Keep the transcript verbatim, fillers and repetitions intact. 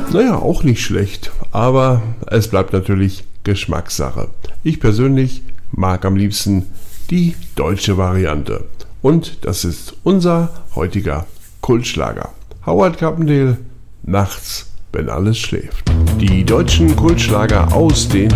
Naja, auch nicht schlecht, aber es bleibt natürlich Geschmackssache. Ich persönlich mag am liebsten die deutsche Variante. Und das ist unser heutiger Kultschlager. Howard Carpendale, Nachts, wenn alles schläft. Die deutschen Kultschlager aus den